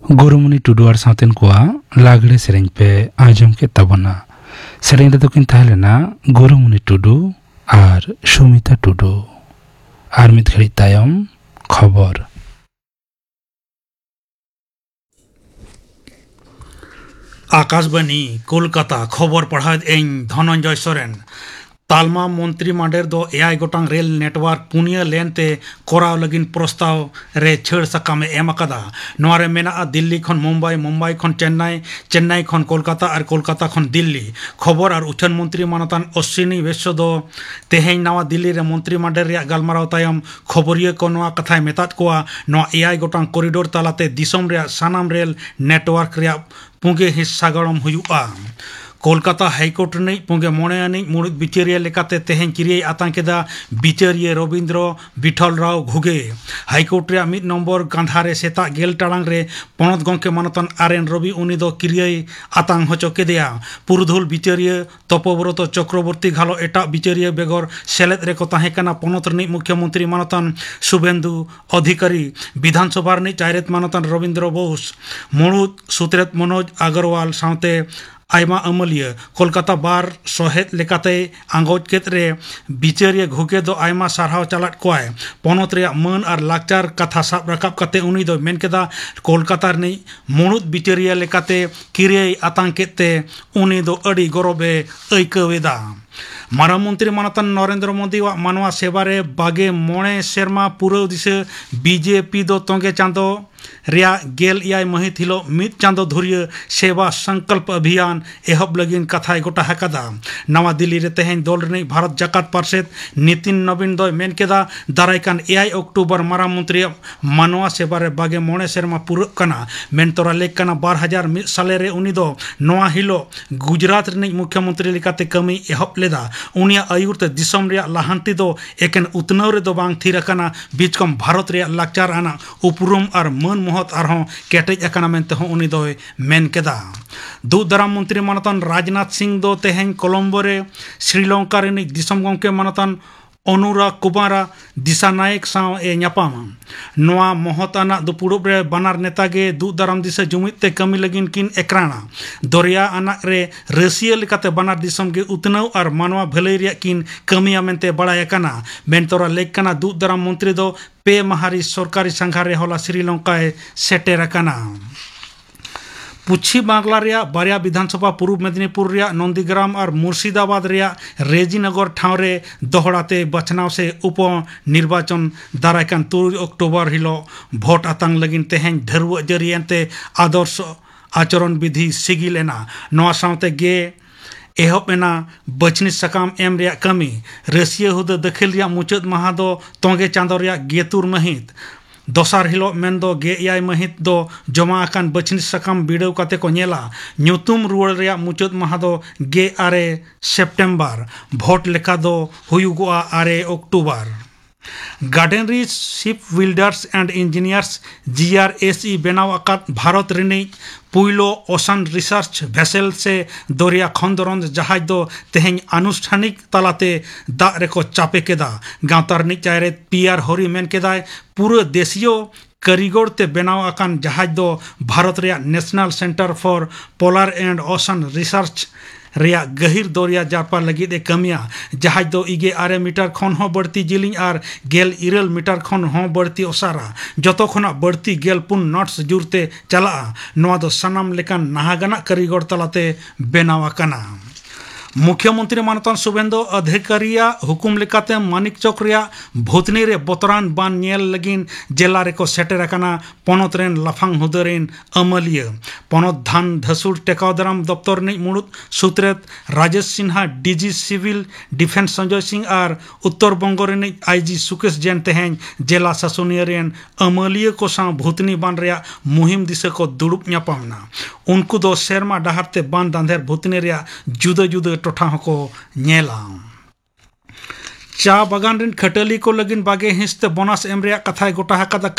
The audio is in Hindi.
गुरुमुनि टुडू और सावतेन कोआ लागड़े सेरेंग पे आजम के तबना सेरेंग रे दोकिन ताहलेना गुरुमुनि टुडू और सुमिता टुडू और मित घड़ी तायम खबर आकाशबाणी कोलकाता खबर पढ़ा धनंजय सोरेन तालमा मंत्री मांडेर दो AI गोटांग rail network Punia लेनते Koraon लगिन प्रस्ताव रे छेड़ सकामे एम अकादा नोरे मेना दिल्ली खन मुंबई मुंबई खन चेन्नई चेन्नई खन कोलकाता और कोलकाता खन दिल्ली खबर और उच्चन मंत्री मानतान अश्विनी वैश्य दो तेहें नवा दिल्ली रे मंत्री मांडेर रे गलमाराव तायम खबरिया को नवा कथाय मेतात कोआ नवा एआई गोटांग कॉरिडोर तालाते दिसम रे सानाम रेल नेटवर्क रे पुंगे हिस्सा गड़म हुआ कोलकाता हाईकोर्ट ने पुंगे मोने आनी मुड़ बिचारिया लेकाते तेहें किरिये आतंकेदा बिचारिये रविंद्र विठल राव घुगे हाईकोर्ट रे मिद नम्बर गांधारे सेता गेल टाड़ांग रे पनत गंके मानतन आरएन रवि उनी दो किरिये आतंक होचो केदेया पुरुधुल बिचारिये तपोव्रत चक्रवर्ती घालो एटा बिचारिये बेगर सेलेद रे को ताहें काना पनत रे मुख्यमंत्री मानतन शुभेंदु अधिकारी विधानसभा रे चायरेत मानतन रविंद्र बोस मुड़ुद सुत्रेत मनोज अग्रवाल सावते आयमा अमलिया कोलकाता बार सहेद लेकाते आंगोज केतरे बिचारिया घुके दो आयमा सारहाव चलाट कोय पनत रे मन और लाकचार कथा साब रकाब कते उनी दो मेन केदा कोलकाता रे मुणुद बिचारिया लेकाते किरिये आतंकेते उनी दो अड़ी गौरवे ऐकवेदा मारा मंत्री मानतन नरेंद्र मोदी वा मानवा सेवा रे बागे मोणे शर्मा पूरा दिसे बीजेपी दो तोंगे चांदो रिया गेल इयाय महित हिलो मिद चांदो धुरिय सेवा संकल्प अभियान एहब लगिन कथाय गोटा हकादा नवा दिल्ली रे तेहें दल रे भारत जाकात पार्षद नितिन नवीन दो मेन केदा दारायकान एआई अक्टूबर मारा मंत्री मानवा सेवा रे बागे मोणे शर्मा पूरा कना मेन तोरा लेक कना 2001 साले रे उनी दो नवा हिलो गुजरात रे मुख्यमंत्री लेकाते कमी एहब लेदा उनिया आयुर ते दिसम रे लाहांती दो एकेन उतनव रे दो बांग थीर कना बीचकम भारत रे लाकचार आना उपरुम और मन मोहत आरहों केटेज अकाना मेनते हों उनी दो मेन केदा दूरदराम मंत्री मानतन राजनाथ सिंह दो तेहें कोलंबो रे श्रीलंका रे दिसम गंके मानतन अनुराग कुमारा दिशा नायक साव ए न्यापामा नोआ मोहताना दो पुरुब रे बानार नेता गे दूरदराम दिशा जुमित ते कमी लगिन किन एकराना दरिया आना रे रसिया लेकाते बानार दिसम गे उतनव और मानवा भलाई रे किन कमिया मेनते बड़ाय काना मेनतोरा लेक काना दूरदराम मंत्री दो पे महारी सरकारी संघार रे होला श्रीलंका सेटेर काना पश्चिम बांग्ला रे बारिया विधानसभा पूर्व मेदिनीपुर रे नंदीग्राम और मुर्शिदाबाद रे रेजीनगर ठाव रे दोहड़ाते बचनाव से उप निर्वाचन दारायकान 3 अक्टूबर हिलो भोट आतंक लगिन तेहें धरुव जरियनते आदर्श आचरण विधि सिगिलेना नवा सावते गे एहब एना बचनी सकाम एम रे कमी रसिया हुद दखिल रे मुचाद माहा दो तोंगे चांदो रे गेतुर महित दोसार हिलो मेन दो गे एआई महित दो जमा आकान बचनी सकाम बिड़ाव काते को नेला न्यूतुम रुवड़ रे मुचाद माहा दो गे 8 सेप्टेम्बर भोट लेखा दो हुयुगोआ 8 अक्टूबर गार्डनरी ship builders and engineers GRSE बेनाव आकात Bharat Rini पुइलो ocean research vessel से दरिया खंदरंद जहाज दो तेहें आनुष्ठानिक तालाते दा रेको चापे केदा गांवतार निचायरे PR हरी मेन केदाय पूरे देशियो करिगोड़ ते बेनाव आकान जहाज दो भारत रे national centre for polar and ocean research रिया गहिर दरिया जारपा लगी दे कमिया जहाज दो इगे 8 मीटर खन हो बढ़ती जिलिंग और गेल 9 मीटर खन हो बढ़ती ओसारा जतो खना बढ़ती गेल पुन नट्स जुरते चला नवा दो सनाम लेकान नाहागना करिगोड़ तलाते बेनावा कना मुख्यमंत्री मानतन शुभेंदु अधिकारिया हुकुम लेकाते मानिक चौक रिया भूतनी रे बोतरान बान नेल लगिन जिला रे को सेटेर अकाना पनत रेन लाफांग हुदरेन अमलिया पनत धान धसुर टेकाव दाराम दफ्तर ने मुड़ुद सुत्रेत Rajesh Sinha DG civil defence Sanjay Singh और उत्तर बंग रे IG सुकेश जैन तेहें जिला शासनिया रेन अमलिया को सा भूतनी बान रे मुहिम दिशा को दुड़ुब न्यापामना उनको दो शर्मा डहारते बान दांधेर भूतनी रे जुदा जुदा टोठा को नेला चा बागान रिन खटली को लगिन बागे हिंसते बोनस एम रे कथाय गोटा हकादा